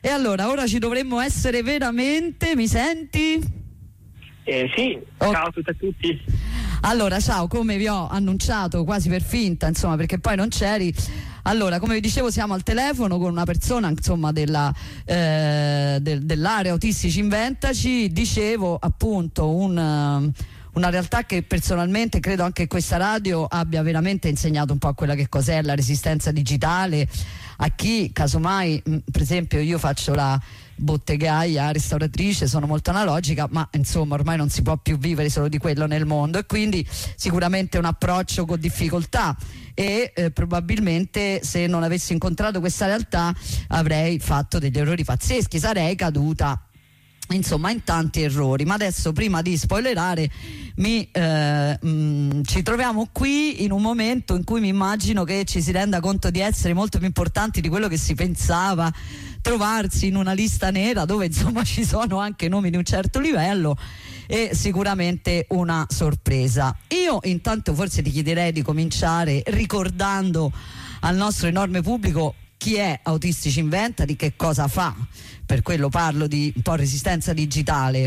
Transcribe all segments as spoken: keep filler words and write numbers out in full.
E allora, ora ci dovremmo essere veramente, mi senti? Eh, sì, oh. Ciao a tutti e a tutti. Allora, ciao, come vi ho annunciato quasi per finta, insomma, perché poi non c'eri. Allora, come vi dicevo, siamo al telefono con una persona, insomma, della, eh, del, dell'area Autistici Inventaci. Dicevo, appunto, un... una realtà che personalmente credo anche questa radio abbia veramente insegnato un po' quella che cos'è la resistenza digitale a chi casomai, mh, per esempio io faccio la bottegaia, restauratrice, sono molto analogica, ma insomma ormai non si può più vivere solo di quello nel mondo, e quindi sicuramente un approccio con difficoltà, e eh, probabilmente se non avessi incontrato questa realtà avrei fatto degli errori pazzeschi, sarei caduta insomma in tanti errori. Ma adesso, prima di spoilerare, mi, eh, mh, ci troviamo qui in un momento in cui mi immagino che ci si renda conto di essere molto più importanti di quello che si pensava, trovarsi in una lista nera dove insomma ci sono anche nomi di un certo livello, e sicuramente una sorpresa. Io intanto forse ti chiederei di cominciare ricordando al nostro enorme pubblico chi è Autistici Inventa, di che cosa fa. Per quello parlo di un po' resistenza digitale.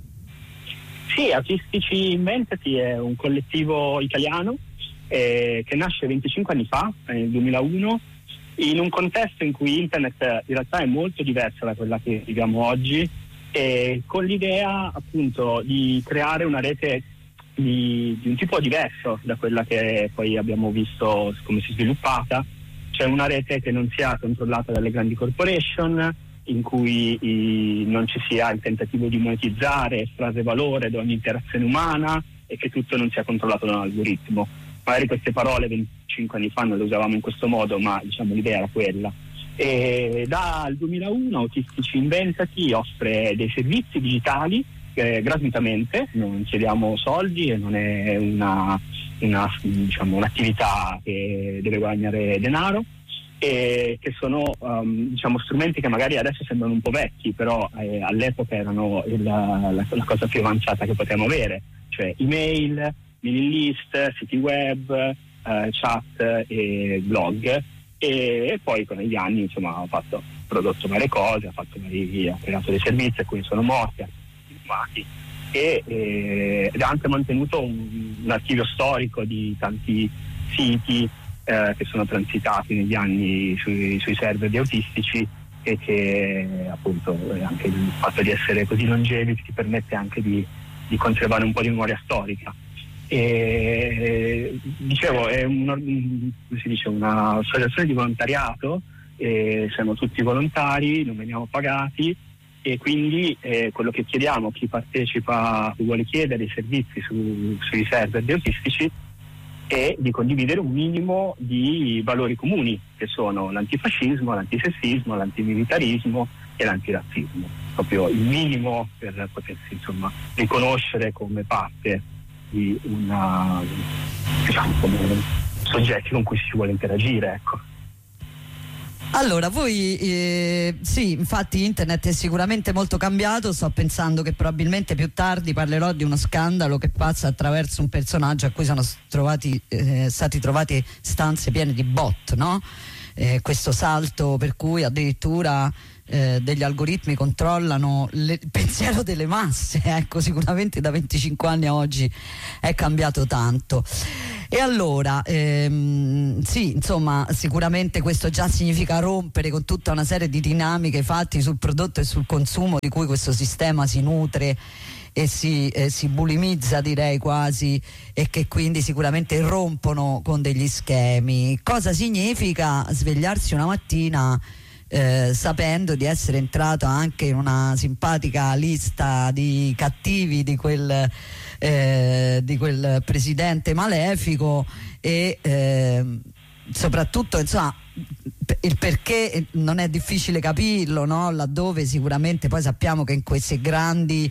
Sì, Autistici Inventati è un collettivo italiano eh, che nasce venticinque anni fa, nel duemilauno, in un contesto in cui internet in realtà è molto diversa da quella che viviamo oggi, e con l'idea appunto di creare una rete di, di un tipo diverso da quella che poi abbiamo visto come si è sviluppata, cioè una rete che non sia controllata dalle grandi corporation, in cui i, non ci sia il tentativo di monetizzare, estrarre valore da ogni interazione umana, e che tutto non sia controllato da un algoritmo. Magari queste parole venticinque anni fa non le usavamo in questo modo, ma diciamo l'idea era quella. E dal duemilauno Autistici Inventati offre dei servizi digitali eh, gratuitamente, non chiediamo soldi e non è una, una, diciamo, un'attività che deve guadagnare denaro, e che sono um, diciamo strumenti che magari adesso sembrano un po' vecchi, però eh, all'epoca erano il, la, la cosa più avanzata che potevamo avere, cioè email, mailing list, siti web, eh, chat e blog, e, e poi con gli anni insomma ho fatto prodotto varie cose, ho fatto vari, ho creato dei servizi a cui sono morti, filmati, e, e ed ha anche mantenuto un, un archivio storico di tanti siti Eh, che sono transitati negli anni sui, sui server di Autistici, e che appunto anche il fatto di essere così longevi ti permette anche di, di conservare un po' di memoria storica. E dicevo, è un, come si dice, un'associazione di volontariato, e siamo tutti volontari, non veniamo pagati, e quindi eh, quello che chiediamo a chi partecipa, chi vuole chiedere i servizi su, sui server di Autistici, e di condividere un minimo di valori comuni, che sono l'antifascismo, l'antisessismo, l'antimilitarismo e l'antirazzismo. Proprio il minimo per potersi insomma riconoscere come parte di una, diciamo, come soggetti con cui si vuole interagire, ecco. Allora, voi eh, sì, infatti internet è sicuramente molto cambiato. Sto pensando che probabilmente più tardi parlerò di uno scandalo che passa attraverso un personaggio a cui sono trovati, eh, stati trovati stanze piene di bot, no? Eh, questo salto per cui addirittura eh, degli algoritmi controllano le, il pensiero delle masse, ecco, sicuramente da venticinque anni a oggi è cambiato tanto. E allora, ehm, sì, insomma, sicuramente questo già significa rompere con tutta una serie di dinamiche fatte sul prodotto e sul consumo di cui questo sistema si nutre e si, eh, si bulimizza, direi quasi, e che quindi sicuramente rompono con degli schemi. Cosa significa svegliarsi una mattina Eh, sapendo di essere entrato anche in una simpatica lista di cattivi di quel, eh, di quel presidente malefico, e eh, soprattutto insomma il perché non è difficile capirlo, no? Laddove sicuramente poi sappiamo che in queste grandi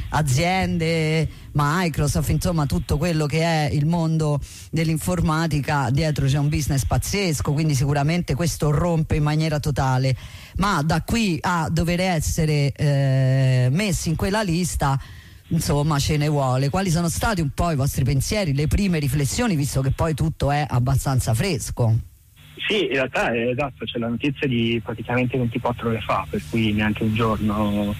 aziende, Microsoft, insomma tutto quello che è il mondo dell'informatica, dietro c'è un business pazzesco, quindi sicuramente questo rompe in maniera totale. Ma da qui a dover essere eh, messi in quella lista, insomma, ce ne vuole. Quali sono stati un po' i vostri pensieri, le prime riflessioni, visto che poi tutto è abbastanza fresco? Sì, in realtà è esatto, c'è la notizia di praticamente ventiquattro ore fa, per cui neanche un giorno.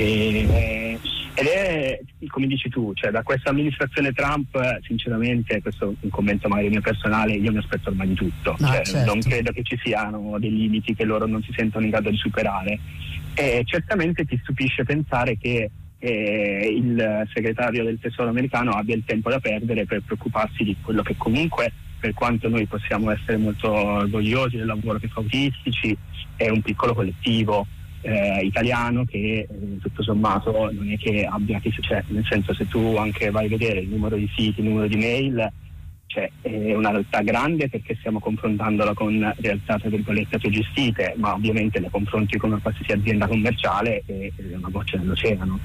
E, ed è, come dici tu, cioè da questa amministrazione Trump, sinceramente, questo è un commento magari mio personale, io mi aspetto ormai di tutto. Ah, cioè, certo. Non credo che ci siano dei limiti che loro non si sentono in grado di superare. E certamente ti stupisce pensare che eh, il segretario del Tesoro americano abbia il tempo da perdere per preoccuparsi di quello che comunque, per quanto noi possiamo essere molto orgogliosi del lavoro che fa Autistici, è un piccolo collettivo eh, italiano che eh, tutto sommato non è che abbia, cioè, nel senso, se tu anche vai a vedere il numero di siti, il numero di mail, cioè, è una realtà grande, perché stiamo confrontandola con realtà tra virgolette più gestite, ma ovviamente le confronti con una qualsiasi azienda commerciale è, è una goccia nell'oceano.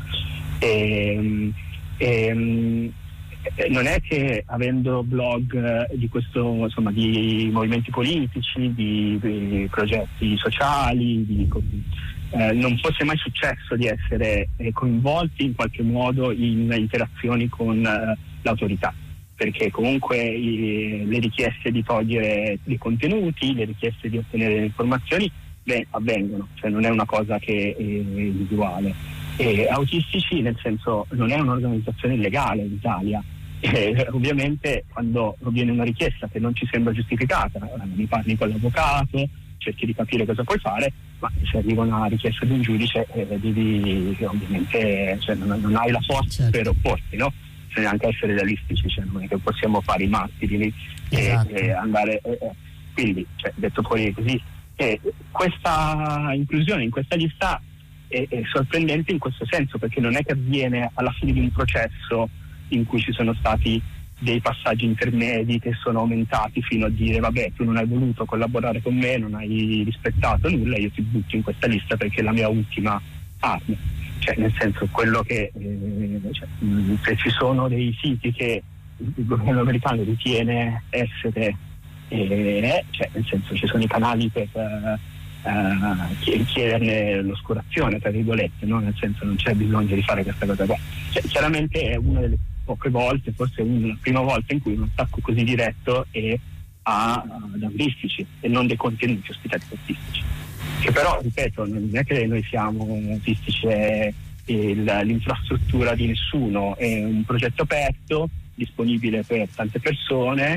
E, e, non è che avendo blog di questo, insomma, di movimenti politici, di, di progetti sociali, di, eh, non fosse mai successo di essere eh, coinvolti in qualche modo in interazioni con eh, l'autorità, perché comunque i, le richieste di togliere i contenuti, le richieste di ottenere le informazioni, beh, avvengono, cioè non è una cosa che è individuale. E Autistici, nel senso, non è un'organizzazione illegale in Italia. Eh, ovviamente quando viene una richiesta che non ci sembra giustificata, ne parli con l'avvocato, cerchi di capire cosa puoi fare, ma se arriva una richiesta di un giudice eh, devi, ovviamente, cioè, non, non hai la forza, certo, per opporti, no? Bisogna anche essere realistici, cioè non è che possiamo fare i martiri, esatto, e, e andare eh, quindi, cioè, detto fuori così, eh, questa inclusione in questa lista è, è sorprendente in questo senso, perché non è che avviene alla fine di un processo in cui ci sono stati dei passaggi intermedi che sono aumentati fino a dire vabbè, tu non hai voluto collaborare con me, non hai rispettato nulla, io ti butto in questa lista perché è la mia ultima arma. Cioè, nel senso, quello che eh, cioè, se ci sono dei siti che il governo americano ritiene essere eh, cioè, nel senso, ci sono i canali per eh, chiederne l'oscurazione, tra virgolette, no? Nel senso, non c'è bisogno di fare questa cosa qua. Cioè, chiaramente è una delle poche volte, forse una prima volta, in cui un attacco così diretto è a, ad autistici e non dei contenuti ospitati autistici, che però, ripeto, non è che noi siamo autistici, è il, l'infrastruttura di nessuno, è un progetto aperto, disponibile per tante persone,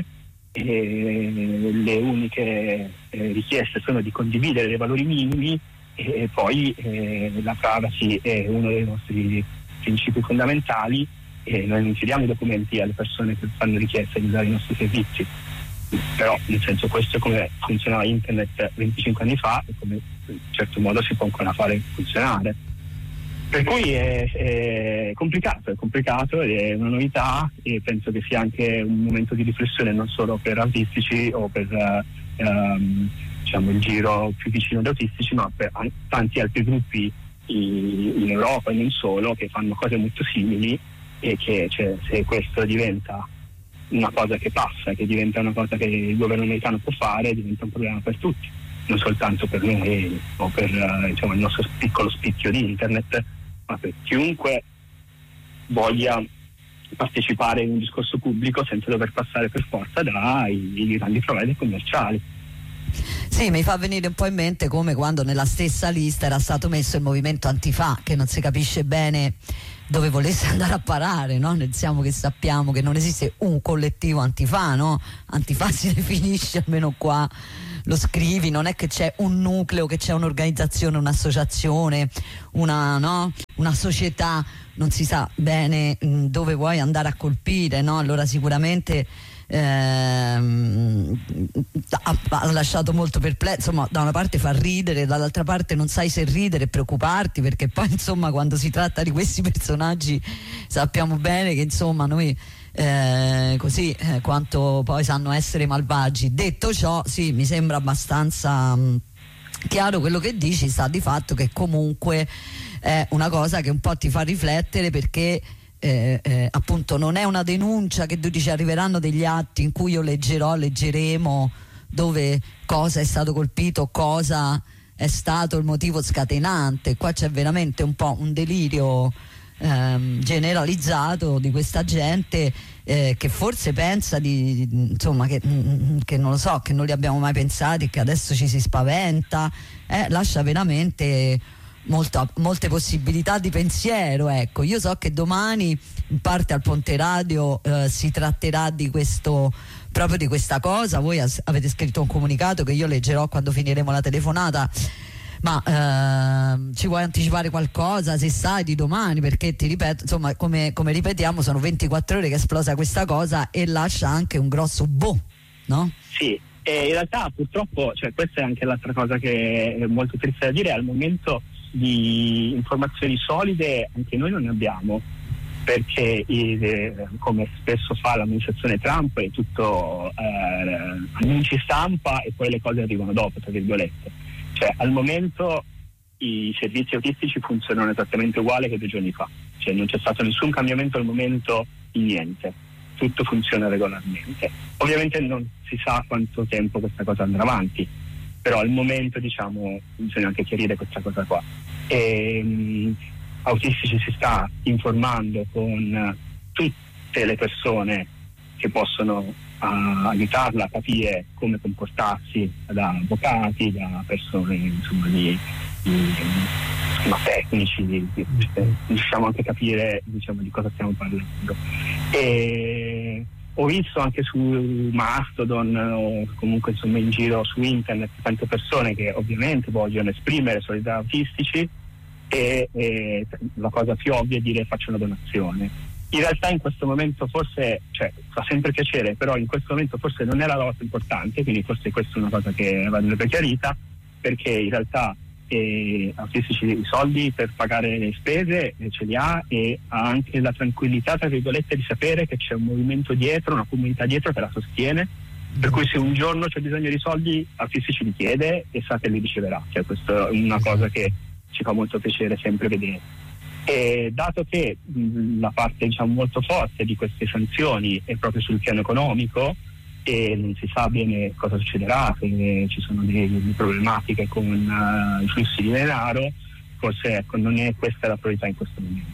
e le uniche eh, richieste sono di condividere dei valori minimi, e poi eh, la privacy è uno dei nostri principi fondamentali, e noi non chiediamo i documenti alle persone che fanno richiesta di usare i nostri servizi. Però, nel senso, questo è come funzionava internet venticinque anni fa e come in certo modo si può ancora fare funzionare. Per cui è, è complicato, è complicato ed è una novità, e penso che sia anche un momento di riflessione non solo per autistici o per uh, um, diciamo il giro più vicino ad autistici, ma per tanti altri gruppi in Europa e non solo, che fanno cose molto simili, e che, cioè, se questo diventa una cosa che passa, che diventa una cosa che il governo americano può fare, diventa un problema per tutti, non soltanto per noi o per uh, diciamo, il nostro piccolo spicchio di internet, ma per chiunque voglia partecipare in un discorso pubblico senza dover passare per forza dai grandi provider commerciali. Sì, mi fa venire un po' in mente come quando nella stessa lista era stato messo il movimento Antifa, che non si capisce bene dove volesse andare a parare, no? Siamo che sappiamo che non esiste un collettivo Antifa, no? Antifa si definisce, almeno qua lo scrivi, non è che c'è un nucleo, che c'è un'organizzazione, un'associazione, una, no? Una società, non si sa bene mh, dove vuoi andare a colpire, no? Allora sicuramente ehm, ha, ha lasciato molto perplesso, insomma, da una parte fa ridere, dall'altra parte non sai se ridere e preoccuparti, perché poi insomma quando si tratta di questi personaggi sappiamo bene che insomma noi Eh, così eh, quanto poi sanno essere malvagi. Detto ciò, sì, mi sembra abbastanza mh, chiaro quello che dici, sta di fatto che comunque è una cosa che un po' ti fa riflettere, perché eh, eh, appunto non è una denuncia che tu dici arriveranno degli atti in cui io leggerò, leggeremo dove cosa è stato colpito, cosa è stato il motivo scatenante. Qua c'è veramente un po' un delirio ehm, generalizzato di questa gente eh, che forse pensa di, di insomma che, che non lo so, che non li abbiamo mai pensati, che adesso ci si spaventa, eh, lascia veramente molta, molte possibilità di pensiero. Ecco, io so che domani in parte al Ponte Radio eh, si tratterà di questo, proprio di questa cosa. Voi as- avete scritto un comunicato che io leggerò quando finiremo la telefonata, ma eh, ci vuoi anticipare qualcosa, se sai, di domani? Perché ti ripeto, insomma, come, come ripetiamo, sono ventiquattro ore che è esplosa questa cosa e lascia anche un grosso boh, no? Sì, e in realtà purtroppo, cioè, questa è anche l'altra cosa che è molto triste da dire: al momento di informazioni solide anche noi non ne abbiamo, perché eh, come spesso fa l'amministrazione Trump è tutto eh, annunci stampa e poi le cose arrivano dopo, tra virgolette. Cioè, al momento i servizi autistici funzionano esattamente uguale che due giorni fa, cioè non c'è stato nessun cambiamento al momento di niente, tutto funziona regolarmente. Ovviamente non si sa quanto tempo questa cosa andrà avanti, però al momento, diciamo, bisogna anche chiarire questa cosa qua. E, um, Autistici si sta informando con tutte le persone che possono a aiutarla a capire come comportarsi, da avvocati, da persone insomma di, di insomma, tecnici, di, di, riusciamo anche a capire, diciamo, di cosa stiamo parlando. E ho visto anche su Mastodon o comunque insomma in giro su internet tante persone che ovviamente vogliono esprimere solidarietà autistici e, e la cosa più ovvia è dire faccio una donazione. In realtà in questo momento forse, cioè, fa sempre piacere, però in questo momento forse non è la cosa importante, quindi forse questa è una cosa che andrebbe chiarita, perché in realtà eh, autistici i soldi per pagare le spese eh, ce li ha, e ha anche la tranquillità, tra virgolette, di sapere che c'è un movimento dietro, una comunità dietro che la sostiene, per cui se un giorno c'è bisogno di soldi autistici li chiede e sa che li riceverà. Cioè, questa è una cosa che ci fa molto piacere sempre vedere. E dato che mh, la parte, diciamo, molto forte di queste sanzioni è proprio sul piano economico e non si sa bene cosa succederà, se ci sono delle problematiche con uh, i flussi di denaro, forse ecco, non è questa la priorità in questo momento.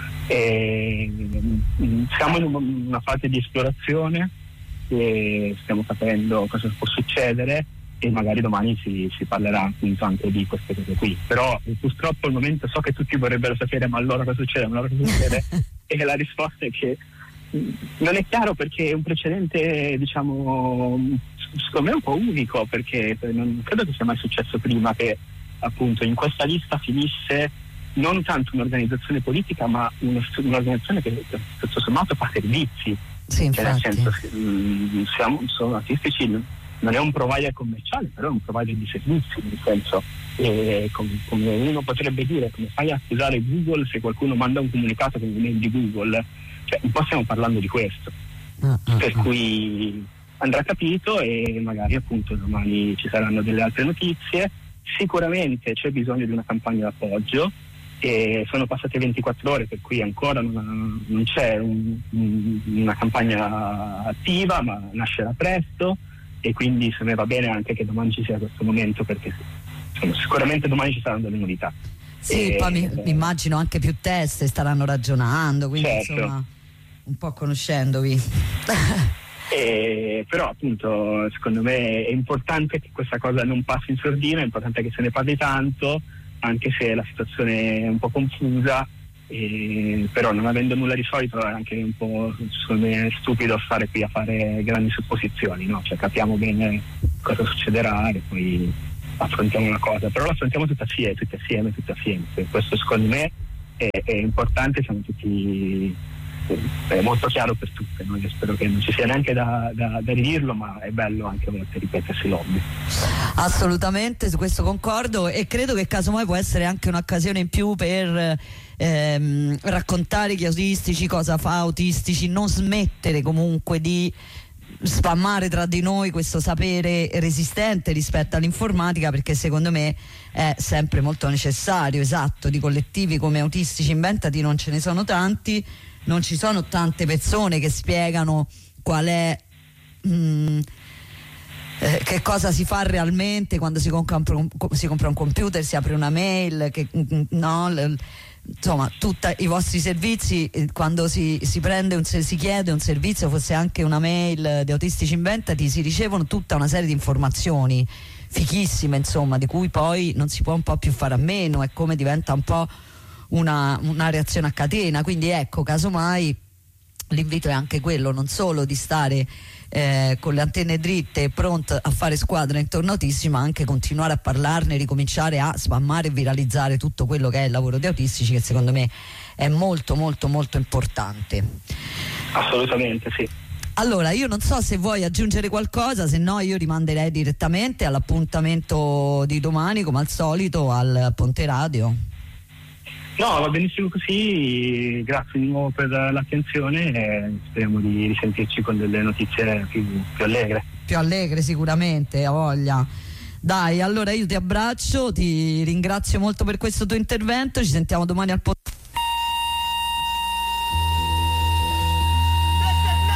E, mh, siamo in una fase di esplorazione e stiamo capendo cosa può succedere, e magari domani si, si parlerà appunto anche di queste cose qui. Però purtroppo al momento so che tutti vorrebbero sapere ma allora cosa succede, ma allora cosa succede e la risposta è che non è chiaro, perché è un precedente, diciamo, secondo me un po' unico, perché non credo che sia mai successo prima che appunto in questa lista finisse non tanto un'organizzazione politica ma un'organizzazione che tutto sommato fa servizi. Sì, cioè, nel senso, siamo, sono artistici, non è un provider commerciale, però è un provider di servizi, nel senso, eh, com- come uno potrebbe dire, come fai a accusare Google se qualcuno manda un comunicato con l'email di Google? Cioè, un po' stiamo parlando di questo, uh, uh, per uh. cui andrà capito e magari appunto domani ci saranno delle altre notizie. Sicuramente c'è bisogno di una campagna d'appoggio, e sono passate ventiquattro ore, per cui ancora non, non c'è un, un, una campagna attiva, ma nascerà presto. E quindi se ne va bene anche che domani ci sia questo momento, perché insomma, sicuramente domani ci saranno delle novità. Sì, e, poi mi, eh, mi immagino anche più teste staranno ragionando, quindi certo. Insomma un po' conoscendovi. E, però appunto secondo me è importante che questa cosa non passi in sordina, è importante che se ne parli tanto, anche se la situazione è un po' confusa. E, però non avendo nulla di solito è anche un po' me, stupido stare qui a fare grandi supposizioni, no? Cioè, capiamo bene cosa succederà e poi affrontiamo una cosa, però la affrontiamo tutti assieme, tutti assieme, tutti assieme. Questo secondo me è, è importante, siamo tutti, è molto chiaro per tutte, no? Io spero che non ci sia neanche da, da, da ridirlo, ma è bello anche a volte ripetersi l'obbligo. Assolutamente, su questo concordo, e credo che casomai può essere anche un'occasione in più per ehm, raccontare gli autistici, cosa fa autistici, non smettere comunque di spammare tra di noi questo sapere resistente rispetto all'informatica, perché secondo me è sempre molto necessario. Esatto, di collettivi come Autistici Inventati non ce ne sono tanti, non ci sono tante persone che spiegano qual è mh, eh, che cosa si fa realmente quando si compra, un, si compra un computer, si apre una mail, che, no, l, insomma tutti i vostri servizi, eh, quando si, si prende un, si chiede un servizio, fosse anche una mail di Autistici Inventati, si ricevono tutta una serie di informazioni fichissime, insomma, di cui poi non si può un po' più fare a meno, è come diventa un po' una, una reazione a catena. Quindi ecco, casomai l'invito è anche quello, non solo di stare eh, con le antenne dritte pronte a fare squadra intorno a Autistici, ma anche continuare a parlarne, ricominciare a spammare e viralizzare tutto quello che è il lavoro di Autistici, che secondo me è molto molto molto importante. Assolutamente sì. Allora, io non so se vuoi aggiungere qualcosa, se no io rimanderei direttamente all'appuntamento di domani, come al solito, al Ponte Radio. No, va benissimo così, grazie di nuovo per l'attenzione e speriamo di risentirci con delle notizie più, più allegre. Più allegre sicuramente, ha voglia. Dai, allora io ti abbraccio, ti ringrazio molto per questo tuo intervento, ci sentiamo domani al Ponte.